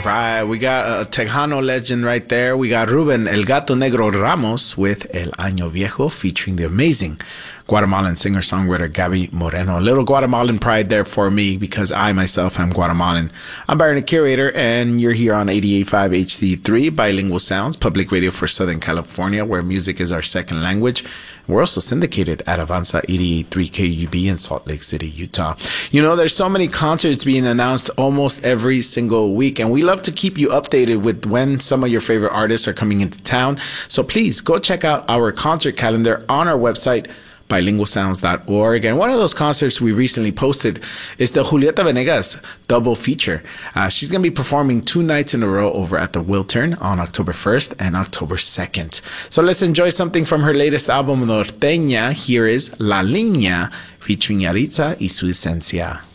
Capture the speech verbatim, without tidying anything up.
Right, we got a Tejano legend right there. We got Ruben El Gato Negro Ramos with El Año Viejo featuring the amazing Guatemalan singer-songwriter Gaby Moreno. A little Guatemalan pride there for me because I myself am Guatemalan. I'm Byron, the curator, and you're here on eighty-eight point five H C three, Bilingual Sounds, public radio for Southern California, where music is our second language. We're also syndicated at Avanza eighty-eight point three K U B in Salt Lake City, Utah. You know, there's so many concerts being announced almost every single week, and we love to keep you updated with when some of your favorite artists are coming into town. So please go check out our concert calendar on our website, bilingual sounds dot org. And one of those concerts we recently posted is the Julieta Venegas double feature. Uh, she's going to be performing two nights in a row over at the Wiltern on October first and October second. So let's enjoy something from her latest album, Norteña. Here is La Línea featuring Yaritza y Su Esencia.